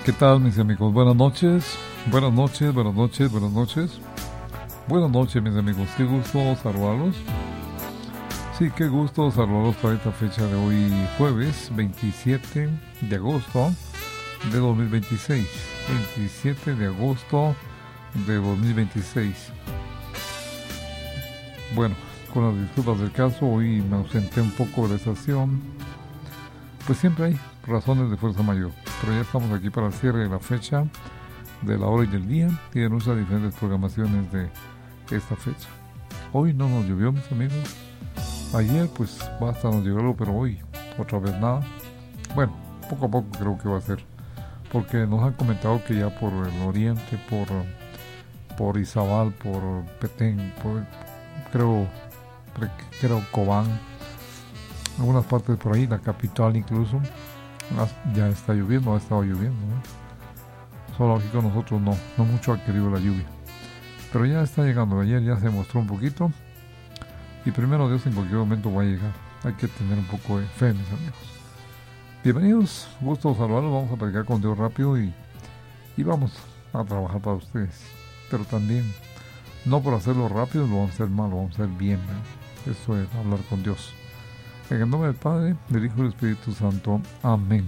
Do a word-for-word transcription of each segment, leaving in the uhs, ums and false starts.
¿Qué tal, mis amigos? Buenas noches, buenas noches, buenas noches, buenas noches. Buenas noches, mis amigos. Qué gusto saludarlos. Sí, qué gusto saludarlos para esta fecha de hoy, jueves veintisiete de agosto de dos mil veintiséis. veintisiete de agosto de dos mil veintiséis. Bueno, con las disculpas del caso, hoy me ausenté un poco de la estación. Pues siempre hay razones de fuerza mayor, pero ya estamos aquí para el cierre de la fecha, de la hora y del día y de nuestras diferentes programaciones de esta fecha. Hoy no nos llovió, mis amigos. Ayer pues basta nos llovió, pero hoy otra vez nada. Bueno, poco a poco creo que va a ser, porque nos han comentado que ya por el oriente, por, por Izabal, por Petén, por creo, creo Cobán, algunas partes por ahí, la capital incluso, ya está lloviendo, ha estado lloviendo, ¿no? Solo aquí con nosotros no, no mucho ha querido la lluvia, pero ya está llegando. Ayer ya se mostró un poquito y primero Dios en cualquier momento va a llegar. Hay que tener un poco de fe, mis amigos. Bienvenidos, gusto saludarlos. Vamos a predicar con Dios rápido y, y vamos a trabajar para ustedes, pero también no por hacerlo rápido lo vamos a hacer mal, lo vamos a hacer bien, ¿no? Eso es hablar con Dios. En el nombre del Padre, del Hijo y del Espíritu Santo. Amén.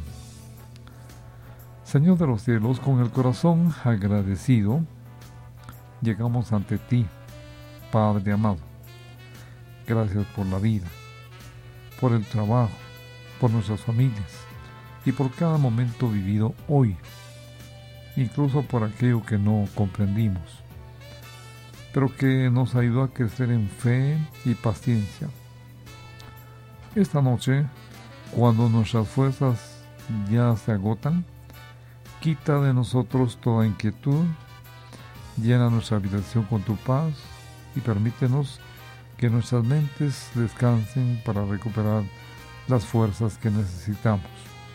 Señor de los cielos, con el corazón agradecido, llegamos ante ti, Padre amado. Gracias por la vida, por el trabajo, por nuestras familias y por cada momento vivido hoy, incluso por aquello que no comprendimos, pero que nos ayudó a crecer en fe y paciencia. Esta noche, cuando nuestras fuerzas ya se agotan, quita de nosotros toda inquietud, llena nuestra habitación con tu paz y permítenos que nuestras mentes descansen para recuperar las fuerzas que necesitamos.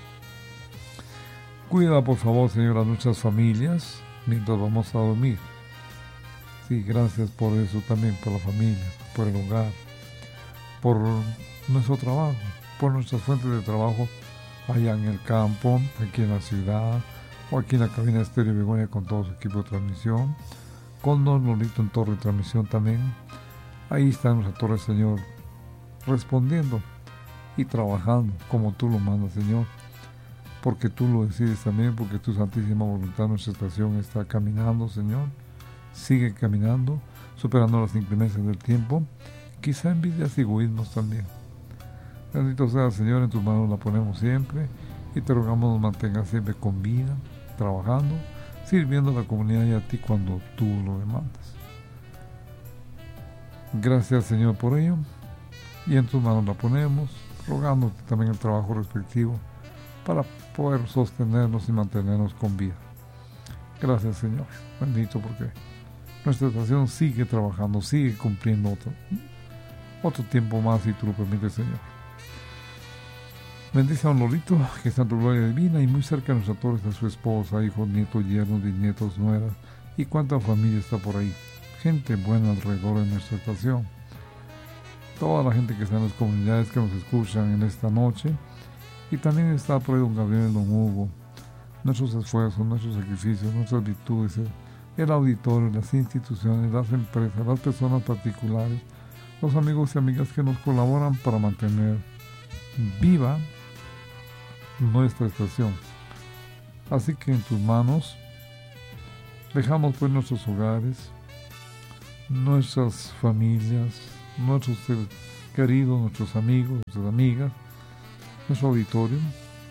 Cuida, por favor, Señor, a nuestras familias mientras vamos a dormir. Sí, gracias por eso también, por la familia, por el hogar, por nuestro trabajo, por nuestras fuentes de trabajo allá en el campo, aquí en la ciudad, o aquí en la cabina Estéreo Begonia con todo su equipo de transmisión, con Don Lolito en torre de transmisión también. Ahí está nuestra torre, Señor, respondiendo y trabajando como tú lo mandas, Señor, porque tú lo decides también, porque tu santísima voluntad, nuestra estación está caminando, Señor, sigue caminando, superando las inclemencias del tiempo, quizá envidias y egoísmos también. Bendito sea, Señor, en tus manos la ponemos siempre y te rogamos nos mantengas siempre con vida, trabajando, sirviendo a la comunidad y a ti cuando tú lo demandas. Gracias, Señor, por ello, y en tus manos la ponemos, rogándote también el trabajo respectivo para poder sostenernos y mantenernos con vida. Gracias, Señor, bendito, porque nuestra estación sigue trabajando, sigue cumpliendo otro, otro tiempo más, si tú lo permites, Señor. Bendice a Don Lolito, que está en tu gloria divina, y muy cerca de nuestra torre está su esposa, hijos, nietos, yernos, bisnietos, nueras, y cuánta familia está por ahí. Gente buena alrededor de nuestra estación. Toda la gente que está en las comunidades que nos escuchan en esta noche, y también está por ahí Don Gabriel, Don Hugo, nuestros esfuerzos, nuestros sacrificios, nuestras virtudes, el auditorio, las instituciones, las empresas, las personas particulares, los amigos y amigas que nos colaboran para mantener viva nuestra estación. Así que en tus manos dejamos pues nuestros hogares, nuestras familias, nuestros seres queridos, nuestros amigos, nuestras amigas, nuestro auditorio,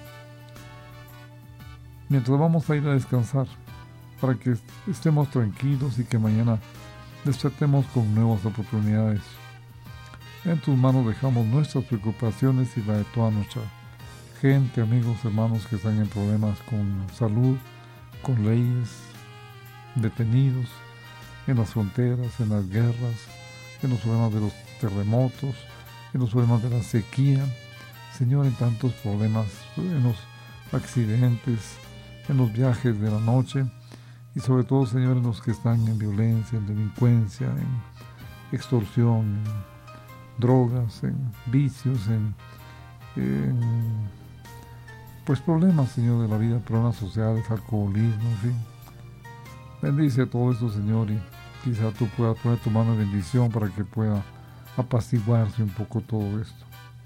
mientras vamos a ir a descansar, para que estemos tranquilos y que mañana despertemos con nuevas oportunidades. En tus manos dejamos nuestras preocupaciones y la de toda nuestra gente, amigos, hermanos que están en problemas con salud, con leyes, detenidos en las fronteras, en las guerras, en los problemas de los terremotos, en los problemas de la sequía. Señor, en tantos problemas, en los accidentes, en los viajes de la noche y sobre todo, Señor, en los que están en violencia, en delincuencia, en extorsión, en drogas, en vicios, en, en pues problemas, Señor, de la vida, problemas sociales, alcoholismo, en fin. Bendice todo esto, Señor, y quizá tú puedas poner tu mano de bendición para que pueda apaciguarse un poco todo esto.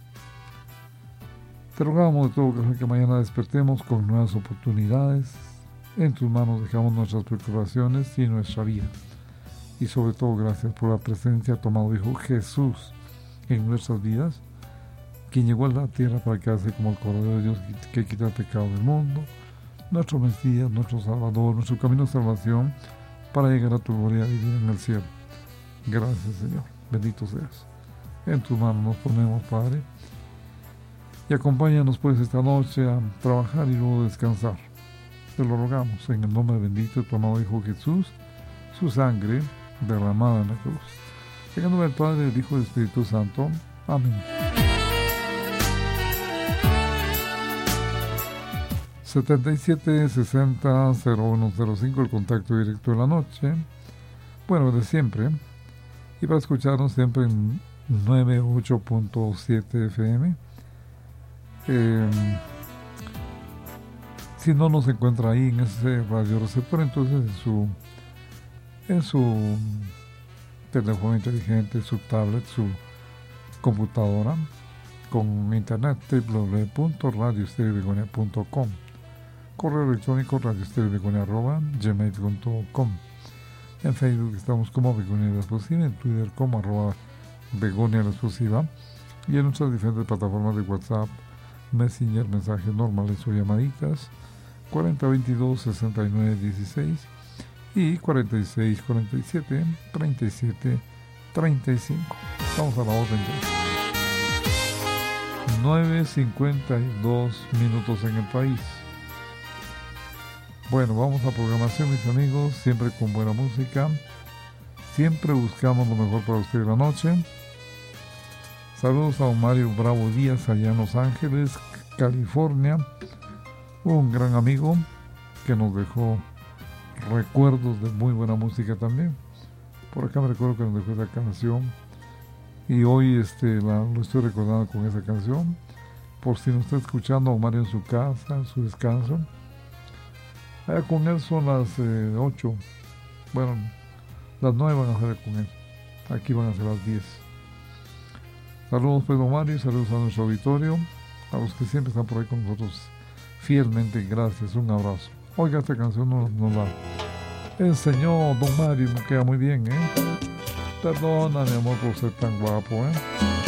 Te rogamos de todo corazón que mañana despertemos con nuevas oportunidades. En tus manos dejamos nuestras preocupaciones y nuestra vida. Y sobre todo, gracias por la presencia de tu amado Hijo Jesús en nuestras vidas, quien llegó a la tierra para quedarse como el Cordero de Dios que quita el pecado del mundo, nuestro Mesías, nuestro Salvador, nuestro camino de salvación, para llegar a tu gloria divina en el cielo. Gracias, Señor. Bendito seas. En tus manos nos ponemos, Padre, y acompáñanos pues esta noche a trabajar y luego descansar. Te lo rogamos en el nombre bendito de tu amado Hijo Jesús, su sangre derramada en la cruz. En el nombre del Padre, del Hijo y del Espíritu Santo. Amén. setenta y siete sesenta cero uno cero cinco, el contacto directo de la noche. Bueno, de siempre. Y para escucharnos siempre en noventa y ocho punto siete F M. Eh, si no nos encuentra ahí en ese radioreceptor, entonces en su en su teléfono inteligente, su tablet, su computadora con internet, doble u doble u doble u punto radio estéreo begonia punto com, correo electrónico radio estéreo begonia arroba gmail punto com. En Facebook estamos como Begonia la Explosiva, en Twitter como arroba Begonia la Explosiva, y en nuestras diferentes plataformas de WhatsApp, Messenger, mensajes normales o llamaditas cuarenta veintidós sesenta y nueve dieciséis y cuarenta y seis cuarenta y siete treinta y siete treinta y cinco. Vamos a la orden ya. nueve cincuenta y dos minutos en el país. Bueno, vamos a programación, mis amigos, siempre con buena música. Siempre buscamos lo mejor para usted en la noche. Saludos a Mario Bravo Díaz allá en Los Ángeles, California, un gran amigo que nos dejó recuerdos de muy buena música también. Por acá me recuerdo que nos dejó esa canción y hoy este, la, lo estoy recordando con esa canción, por si nos está escuchando a Mario en su casa, en su descanso. Allá con él son las eh, ocho, bueno, las nueve van a ser con él, aquí van a ser las diez. Saludos Pedro Mario, saludos a nuestro auditorio, a los que siempre están por ahí con nosotros fielmente, gracias, un abrazo. Oiga, esta canción nos, nos la enseñó Don Mario, me queda muy bien, ¿eh? Perdona, mi amor, por ser tan guapo, ¿eh?